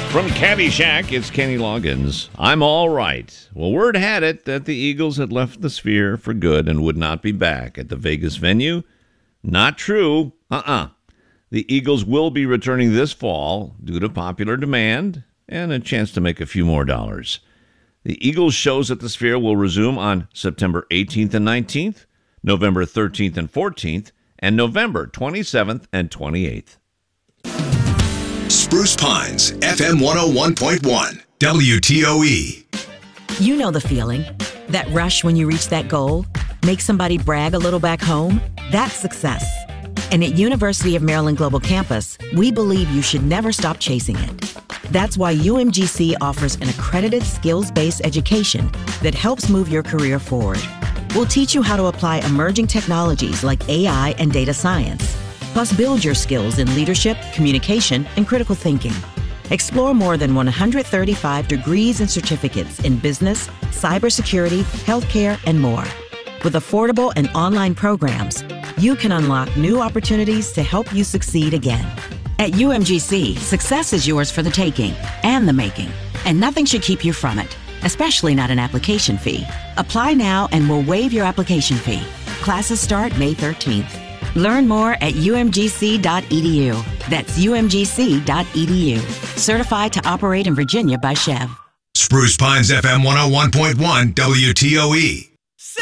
From Caddyshack, it's Kenny Loggins. I'm all right. Well, word had it that the Eagles had left the Sphere for good and would not be back at the Vegas venue. Not true. The Eagles will be returning this fall due to popular demand and a chance to make a few more dollars. The Eagles shows at the Sphere will resume on September 18th and 19th, November 13th and 14th, and November 27th and 28th. Spruce Pines, FM 101.1, WTOE. You know the feeling. That rush when you reach that goal? Make somebody brag a little back home? That's success. And at University of Maryland Global Campus, we believe you should never stop chasing it. That's why UMGC offers an accredited skills-based education that helps move your career forward. We'll teach you how to apply emerging technologies like AI and data science, plus build your skills in leadership, communication, and critical thinking. Explore more than 135 degrees and certificates in business, cybersecurity, healthcare, and more. With affordable and online programs, you can unlock new opportunities to help you succeed again. At UMGC, success is yours for the taking and the making, and nothing should keep you from it, especially not an application fee. Apply now and we'll waive your application fee. Classes start May 13th. Learn more at umgc.edu. That's umgc.edu. Certified to operate in Virginia by Chev. Spruce Pines, FM 101.1, WTOE.